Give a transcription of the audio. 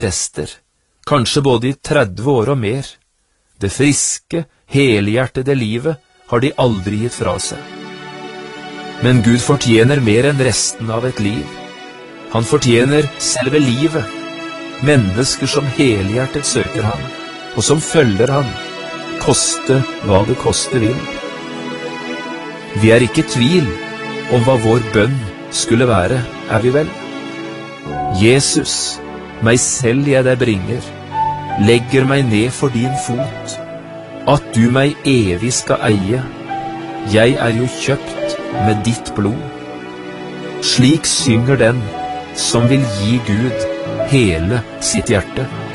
prester, kanskje både i 30 år og mer. Det friske, helhjertede livet har de aldri gitt fra seg. Men Gud fortjener mer enn resten av et liv. Han fortjener selve livet, mennesker som helhjertet søker ham, og som følger ham, koste hva det koste vil. Vi er ikke i tvil om hva vår bønn skulle være, er vi vel? Jesus, meg selv jeg deg bringer, legger meg ned for din fot, at du meg evig skal eie. Jeg er jo kjøpt med ditt blod. Slik synger den som vil gi Gud hele sitt hjerte.